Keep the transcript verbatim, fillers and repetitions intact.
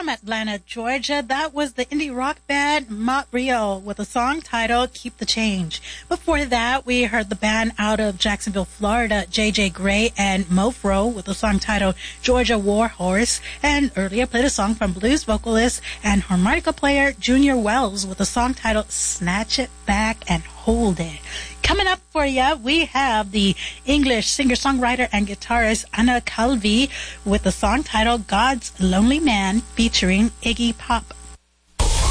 From Atlanta, Georgia, that was the indie rock band Mott Rio with a song titled Keep the Change. Before that, we heard the band out of Jacksonville, Florida, J J Gray and Mofro with a song titled Georgia Warhorse. And earlier played a song from blues vocalist and harmonica player Junior Wells with a song titled Snatch It Back and Hold It. Coming up for you, we have the English singer-songwriter and guitarist Anna Calvi with the song titled God's Lonely Man featuring Iggy Pop.